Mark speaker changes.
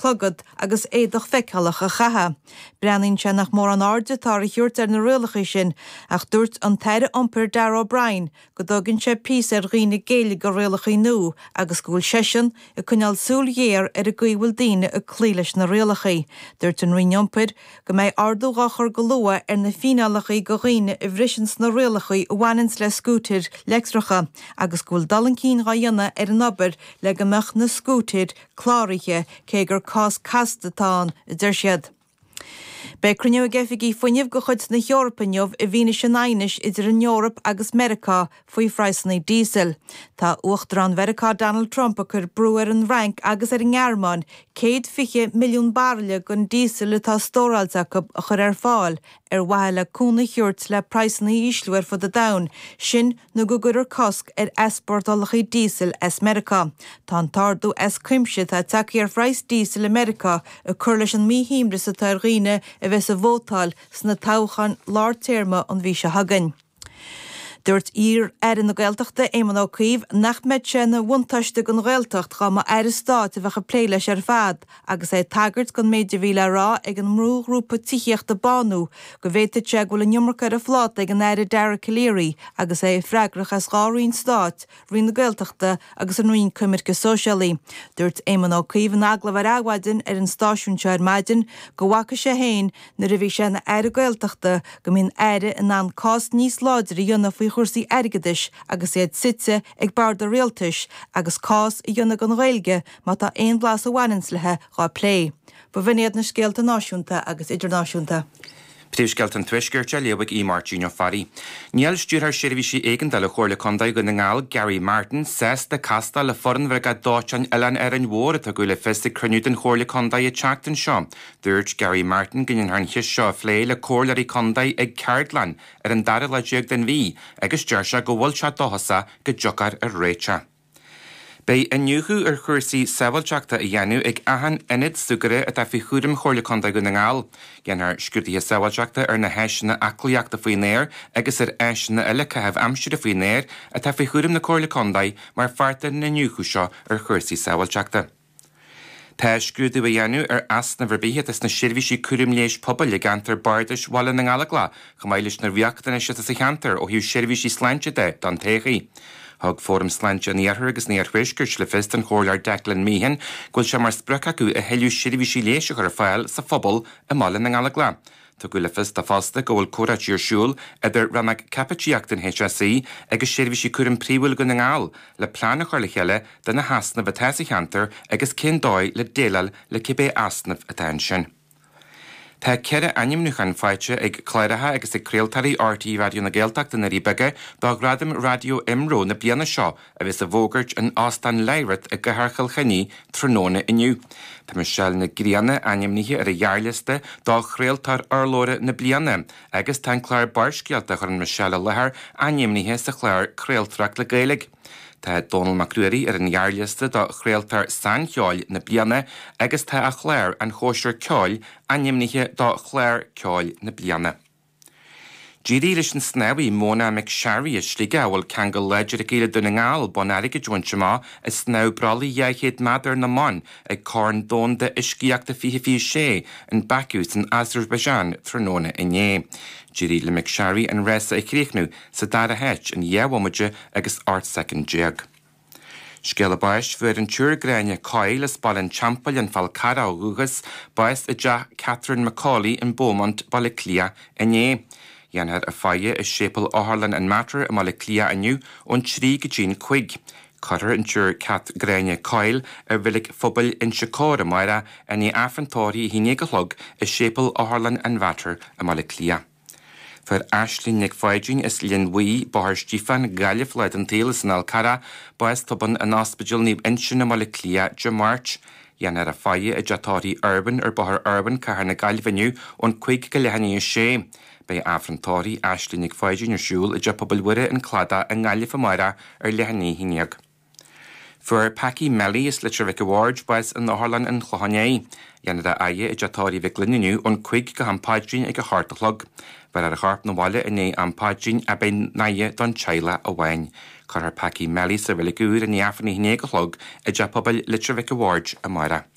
Speaker 1: clogad agus éadach feicealach a chatha. Breanín se nach mór an áde tar a thuirt ar na rialacha sin ach dúirt an teire ompir Darragh O'Brien go dógann sé pís ar riine géala go rialacha nó agus gúil sesin i cúneal súl dhéar ar a gcuihfuil daoine a clí leis na rialacha. Dúirt an riine ompir go méid ardú gachar go lua ar na fínealacha go riine i bhrisins na rialacha bhhainins le scútir leextracha agus gúil dalan cín ga dhéanana ar an obair le go meach na scútir chláirithe cé gur cás castatán i dtir siad. Be cruniú a gefigí foiineh go chuid na Heorpainmh i bhíine sin ainis idir an Eorp agus America faoi phrasanna diesel. Tá uachtar an Vericá Donald Trump a chur brú ar an rank agus ar an Gearmán 150 milliún barla gon diesel atá stóráilte a chur ar fáil ar bhaile cúna thuirt le prasanna ísluir fud a dain sin nó go gur cosc ar esportálacha diesel es America. Tá an tardú es cuimse tá takeí ar phrais diesel America a chur leis an míhíimris atá riine a bheits a bhótáil sna táchan lár téirme an bhí se hagan. Dúirt ír an na Gaeltachta éman ó cuimh nach meid sé na bhainteiste gon Gaeltacht chá má ar stáit a bheith a plé leis ar fad agus é tagart gon méidir bhíle rá ag an mrúgrúpa tííocht a banú go bhéite te bhfuil an nummarcha a flát ag an air Darragh Killéirí agus é freigrach as gáín stáit rion na Gaeltachta agus an nuin cumircha sóisialaí. Dúirt éman ó cuimh an aglah áhhaidin ar an stáisiún teir maidin go bhacha sé héin na ra bhí sé na air Gaeltachta go mín aire in an cás níos láidir i dionah faoi chuirsaí airgeadis agus iad sitse ag barda réaltais agus cás i dionach an Ghaeilge má tá aon blas a bhainins lethe gá plé. Ba bhiniad na scéalta náisiúnta agus idirnáisiúnta.
Speaker 2: Príomhsceilt an tuisgurte leabhaigh Martin O'Farry. Níl stúrthar seirbhísí éigean de le chóirla condaigh go na ngáil Gary Martin, sés de casta le foran bhar gad dátean eile ar an mhór atá go le festa cruniú den chóirla condaigh a teachtain seo. Dúirt Gary Martin gin an his seo phlé le cóirlaí condaigh ag Ceardlan ar an dara le deag den bhí, agus deir se go bhfuil se dohasa go jogar ar réite. Bei aniuchu ar chuirsaí saoilteachta a dhéanú ag ahan inid sugare a tá fi chuúrim chóirla condaigh go na ngáil. Gheannar scuirtíthe saoilteachta ar na heisina aclaíochta faoi néir agus ar eisina eile ceheh amsir a faoi néir a tá fi chuúrim na chóirla condaigh mar farta na aniuchu seo ar chuirsaí saoilteachta. Tá scuúdú a dhéanú ar as na bharbíthe is na seirbhísí cuirim léis pobal le gantar bardais bhla na ngála chumailis na bheachtainna si a cheantar ó hiú seirbhísí sláinte de don téchaí. Thug fórum sláinte níorthar agus níorhuiisgur le fist an chóirlear Declan Meehan goil se mar spruch acu a heilú seirbhísí léise ar fáil sa phobal a mala na ngála. Tá go le fist a fásta go bhfuil córatíir siúil idir ranach capatíocht an HSE agus seirbhísí cuirim príomhfuil go na ngáil le plána chuir le chéile den na hasnamh atá sa cheantar agus cin dóid le déal le cibé asnamh atá sin. Tá ceire animnúchan fáite ag chléirithe agus ag creaaltarí RTí radio na Gaeltachta na Ríbeige dá gradam radio Imró na bliana seo a bheits a bhógairt an ástan leirit ag gothchal chaní tróna inniu. Tá mar seall na gríanna animníthe ar a dhearliste dá chréaltar arlóra na bliana agus tá chláir barscialta chun mar seall lethar animníthe sa chláir creaaltracht le Gaeilge. Tá Donald Macruarí ar an dhearliste dá chréaltar San Cheáil na bliana agus tá a chléir an chóisiir ceáil animníthe dá chléir ceáil na bliana. Dírí leis an sneabhí Mona McSharry is slí gabhfuil cean go leidir a céile duna ngáil bon airige dúintse má is snab bralaí dheichéad madar na man ag cáin dón de iscíoachta fihi sé an Bakus in Azerbaijan tróna inné. Dírí le McSharry an resa ag chríochnú sa dara heit an dhéhhamuide agus art second jeag. Scéal báis fuair an túr gréine Coil is ball an champail an Falcara úgus báis a de Catherine Macaulay in Beaumont Balliclia inné. Dhéanad a faie is sépal áharlan an matter a mala clia aniu ón trí go dín chuig. Cutter an túr cat gréine Coil ar bhilig phobal in Chicóra maira a ní afantóirí híine go hlog is sépal áharlan an matter a mala clia. Fer Ashley Nick Feigin is Lynn Wee, Bahar Stefan, Galif leid an télas an Alcara, báis toban an ospidal níb insin na mala clia de March. Dhéanad a faie a jatáí urban ar Bahar urban cahar na Galviniu ón chuig go lehanní sé. Bei afrantóirí Ashley Nick Feigin ar siúil a de pobalhuire an clada an Galif maira ar lehanní híneag. For Paki Melly is Literavic Award bais an Harlan an Chlohané. Dhéanad a aie a jatáí bheith gliniu ón chuig go hampáidrin ag a hartalog. Bar ar a charp na bhaile iné ampáidrin a ben naie don Chaila a bhain. Car Paki Melly sa bhile gúr an neafanna híné go hlog a de pobal Literavic Award a maira.